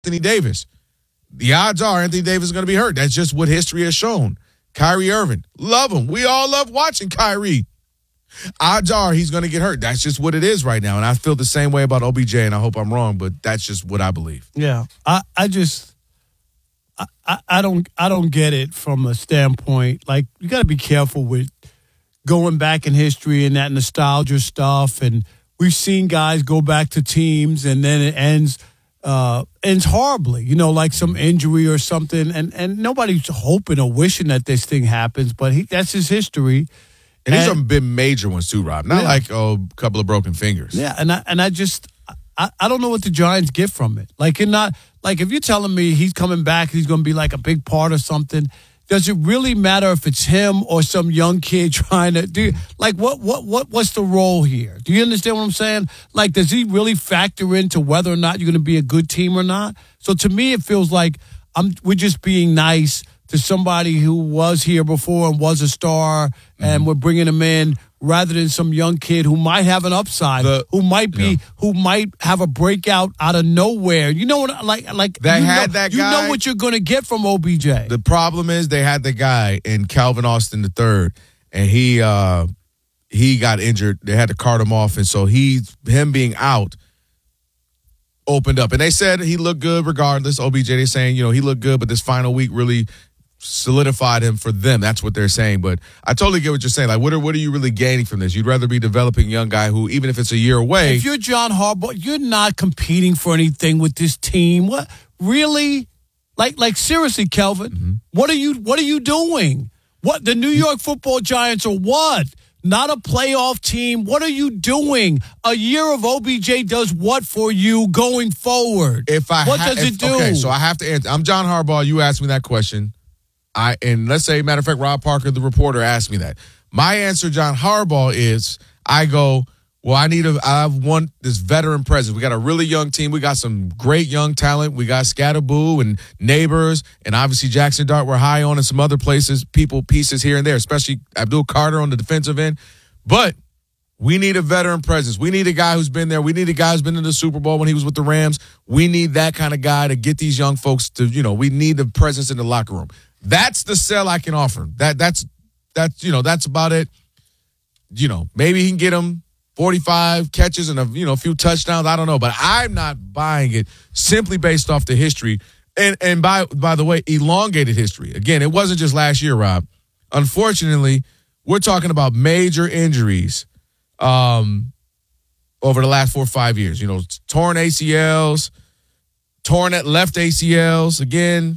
Anthony Davis. The odds are Anthony Davis is going to be hurt. That's just what history has shown. Kyrie Irving, love him. We all love watching Kyrie. Odds are he's going to get hurt. That's just what it is right now. And I feel the same way about OBJ, and I hope I'm wrong, but that's just what I believe. Yeah. I don't get it from a standpoint. Like, you got to be careful with going back in history and that nostalgia stuff. And we've seen guys go back to teams and then it ends horribly, like some injury or something. And nobody's hoping or wishing that this thing happens, but that's his history. And these have been major ones too, Rob. Not like a couple of broken fingers. Yeah, and I don't know what the Giants get from it. Like, if you're telling me he's coming back, he's going to be like a big part of something. Does it really matter if it's him or some young kid trying to do? Like, what's the role here? Do you understand what I'm saying? Like, does he really factor into whether or not you're going to be a good team or not? So to me, it feels like we're just being nice to somebody who was here before and was a star, and we're bringing him in rather than some young kid who might have an upside, who might have a breakout out of nowhere. You know what? Like that guy. You know what you're going to get from OBJ. The problem is they had the guy in Calvin Austin III, and he got injured. They had to cart him off, and so him being out opened up. And they said he looked good regardless. OBJ, they're saying, he looked good, but this final week really solidified him for them. That's what they're saying. But I totally get what you're saying. Like, what are you really gaining from this? You'd rather be developing a young guy who, even if it's a year away. If you're John Harbaugh, you're not competing for anything with this team. What really? Like seriously, Kelvin, what are you doing? What, the New York Football Giants are what? Not a playoff team. What are you doing? A year of OBJ does what for you going forward? What does it do? Okay, so I have to answer. I'm John Harbaugh. You asked me that question. And let's say, matter of fact, Rob Parker, the reporter, asked me that. My answer, John Harbaugh, is I go, well, I want this veteran presence. We got a really young team. We got some great young talent. We got Scatterboo and Neighbors, and obviously Jackson Dart we're high on, and some other pieces here and there, especially Abdul Carter on the defensive end. But we need a veteran presence. We need a guy who's been there. We need a guy who's been in the Super Bowl when he was with the Rams. We need that kind of guy to get these young folks to, we need the presence in the locker room. That's the sell I can offer. That's about it. Maybe he can get him 45 catches and a few touchdowns. I don't know, but I'm not buying it simply based off the history. And by the way, elongated history. Again, it wasn't just last year, Rob. Unfortunately, we're talking about major injuries over the last 4 or 5 years. Torn ACLs, torn at left ACLs again.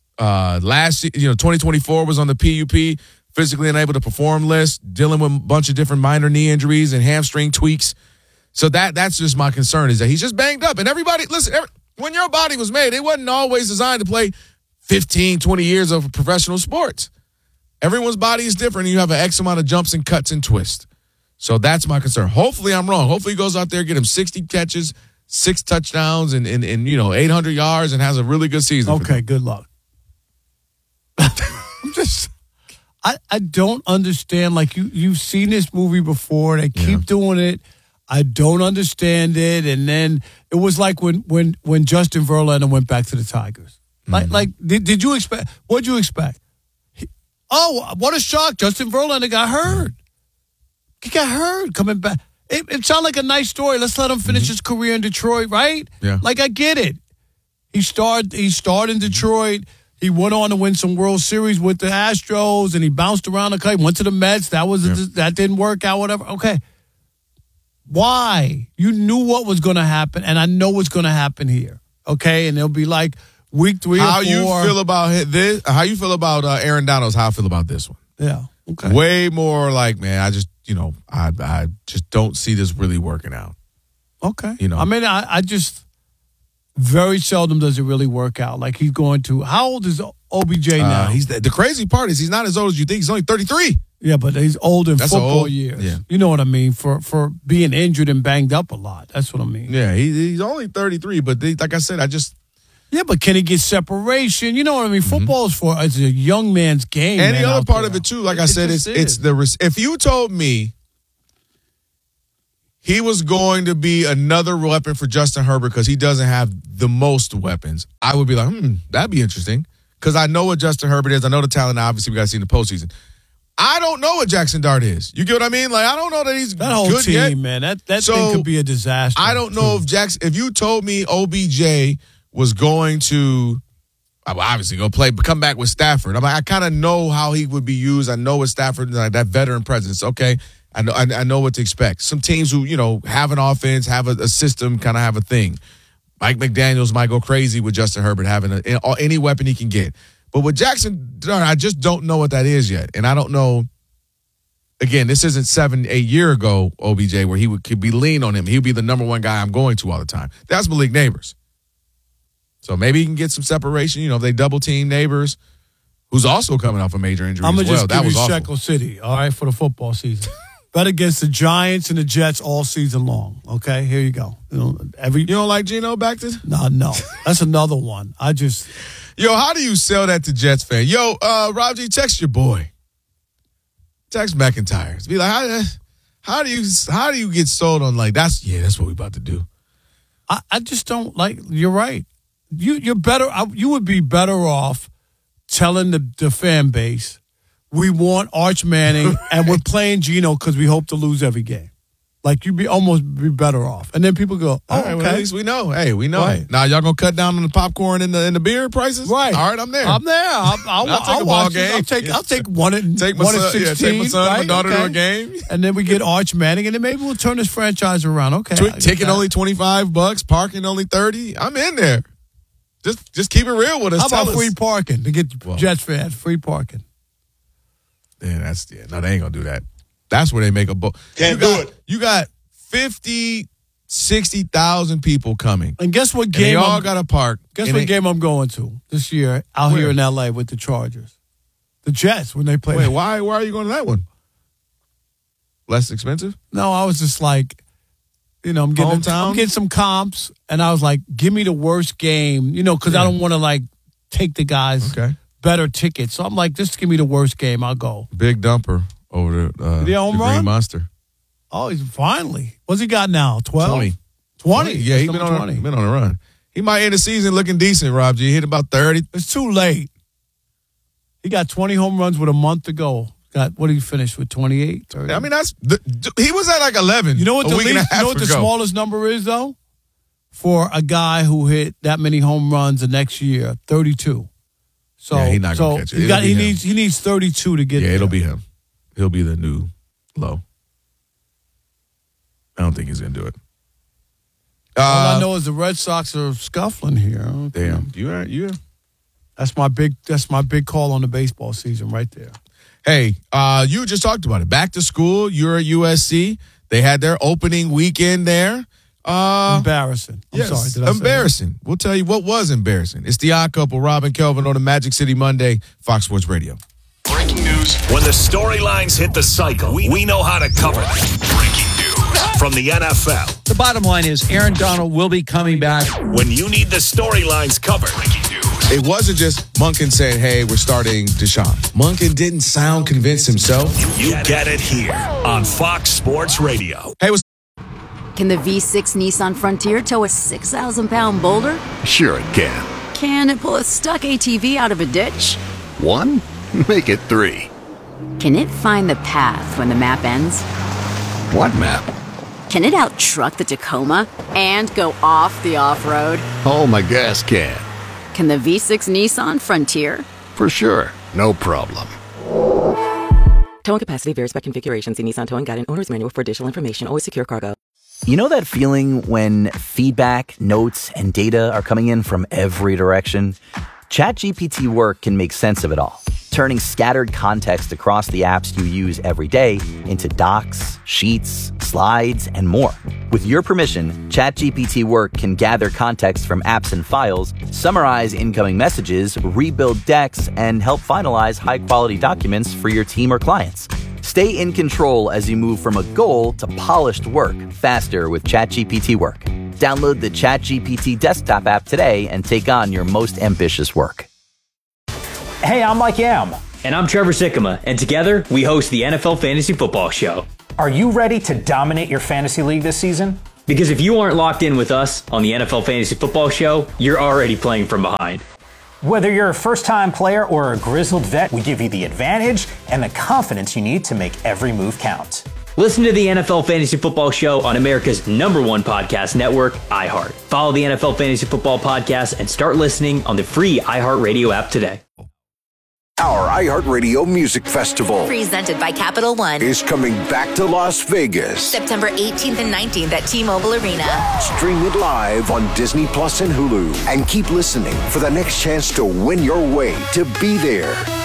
2024 was on the PUP, physically unable to perform list, dealing with a bunch of different minor knee injuries and hamstring tweaks. So that's just my concern, is that he's just banged up. And everybody, listen, when your body was made, it wasn't always designed to play 15, 20 years of professional sports. Everyone's body is different, and you have an X amount of jumps and cuts and twists. So that's my concern. Hopefully I'm wrong. Hopefully he goes out there, get him 60 catches, 6 touchdowns, and 800 yards, and has a really good season. Okay, good luck. I don't understand. Like, you've seen this movie before. They keep doing it. I don't understand it. And then it was like when Justin Verlander went back to the Tigers. Did you expect? What'd you expect? What a shock! Justin Verlander got hurt. He got hurt coming back. It sounded like a nice story. Let's let him finish his career in Detroit, right? Yeah. Like, I get it. He started in Detroit. He went on to win some World Series with the Astros, and he bounced around the country, went to the Mets. That didn't work out, whatever. Okay. Why? You knew what was going to happen, and I know what's going to happen here. Okay? And it'll be like week 3 or 4. How you feel about this? How you feel about Aaron Donald's? How I feel about this one? Yeah. Okay. Way more like, man, I just, I just don't see this really working out. Okay. I mean, I just... very seldom does it really work out. Like, he's going to... How old is OBJ now? The crazy part is he's not as old as you think. He's only 33. Yeah, but he's old in football years. Yeah. You know what I mean? For being injured and banged up a lot. That's what I mean. Yeah, he's only 33, but like I said, Yeah, but can he get separation? You know what I mean? Football is a young man's game. And the other part of it, too, like I said, it's if you told me he was going to be another weapon for Justin Herbert because he doesn't have the most weapons, I would be like, that'd be interesting. Because I know what Justin Herbert is. I know the talent. Obviously, we got to see in the postseason. I don't know what Jackson Dart is. You get what I mean? Like, I don't know that he's that whole good team, yet. man. That thing could be a disaster. I don't know if you told me OBJ was going to, obviously go come back with Stafford. I'm like, I kind of know how he would be used. I know what Stafford, like that veteran presence. Okay, I know what to expect. Some teams who have an offense, have a system, kind of have a thing. Mike McDaniels might go crazy with Justin Herbert having any weapon he can get. But with Jackson Dart, I just don't know what that is yet. And I don't know, again, this isn't 7-8 years ago, OBJ, where could be lean on him. He would be the number one guy I'm going to all the time. That's Malik Neighbors. So maybe he can get some separation. If they double team Neighbors, who's also coming off a major injury I'm as well. That was awful. Shekel City, all right, for the football season. Bet against the Giants and the Jets all season long. Okay, here you go. You don't like Geno back to? No. That's another one. Yo, how do you sell that to Jets fan? Yo, Rob G, text your boy. Text McIntyre. Be like, how do you get sold on like that's what we about to do? I just don't like. You're right. You're better. You would be better off telling the fan base, we want Arch Manning and we're playing Geno because we hope to lose every game. Like you'd almost be better off. And then people go, all right, okay. Well, at least we know. Hey, we know. Right. Now y'all gonna cut down on the popcorn and the beer prices? Right. All right, I'm there. I'll take a ball game. I'll take one at 16. Take my son, right? my daughter to a game. And then we get Arch Manning, and then maybe we'll turn this franchise around. Okay. Ticket only $25, parking only $30. I'm in there. Just keep it real with us. How about free parking to get Jets fans? Free parking. Yeah, no, they ain't gonna do that. That's where they make a boat. Can't do it. You got 50, 60,000 people coming. And guess what game? They all got to park. Guess what game I'm going to this year out here in L.A. with the Chargers? The Jets when they play. Wait, why are you going to that one? Less expensive? No, I was just like, I'm getting some comps, and I was like, give me the worst game, because I don't want to like take the guys better tickets. So I'm like, just give me the worst game. I'll go. Big dumper over the Green Monster. Oh, he's finally. What's he got now? 12? 20? Yeah, he's been on a run. He might end the season looking decent, Rob G. He hit about 30. It's too late. He got 20 home runs with a month to go. What did he finish with, 28? 30? I mean, he was at like 11. You know what the smallest number is, though? For a guy who hit that many home runs the next year, 32. So yeah, he's not going to catch it. He needs 32 to get there. Yeah, it'll be him. He'll be the new low. I don't think he's going to do it. All I know is the Red Sox are scuffling here. Damn. You That's my big call on the baseball season right there. Hey, you just talked about it. Back to school. You're at USC. They had their opening weekend there. Embarrassing. I'm sorry. Did I embarrassing. We'll tell you what was embarrassing. It's the Odd Couple, Rob and Kelvin on the Magic City Monday, Fox Sports Radio. Breaking news. When the storylines hit the cycle, we know how to cover them. Breaking news from the NFL. The bottom line is Aaron Donald will be coming back. When you need the storylines covered. Breaking news. It wasn't just Monken saying, hey, we're starting Deshaun. Monken didn't sound convinced himself. You get it here on Fox Sports Radio. Hey, Can the V6 Nissan Frontier tow a 6,000-pound boulder? Sure it can. Can it pull a stuck ATV out of a ditch? 1? Make it 3. Can it find the path when the map ends? What map? Can it out-truck the Tacoma and go off the off-road? Oh, my gas can. Can the V6 Nissan Frontier? For sure. No problem. Towing capacity varies by configuration. See Nissan Towing Guide and Owner's Manual for additional information. Always secure cargo. You know that feeling when feedback, notes, and data are coming in from every direction? ChatGPT Work can make sense of it all, turning scattered context across the apps you use every day into docs, sheets, slides, and more. With your permission, ChatGPT Work can gather context from apps and files, summarize incoming messages, rebuild decks, and help finalize high-quality documents for your team or clients. Stay in control as you move from a goal to polished work faster with ChatGPT Work. Download the ChatGPT desktop app today and take on your most ambitious work. Hey, I'm Mike Yam. And I'm Trevor Sikkema. And together, we host the NFL Fantasy Football Show. Are you ready to dominate your fantasy league this season? Because if you aren't locked in with us on the NFL Fantasy Football Show, you're already playing from behind. Whether you're a first-time player or a grizzled vet, we give you the advantage and the confidence you need to make every move count. Listen to the NFL Fantasy Football Show on America's #1 podcast network, iHeart. Follow the NFL Fantasy Football Podcast and start listening on the free iHeartRadio app today. Our iHeartRadio Music Festival, presented by Capital One, is coming back to Las Vegas. September 18th and 19th at T-Mobile Arena. Stream it live on Disney Plus and Hulu. And keep listening for the next chance to win your way to be there.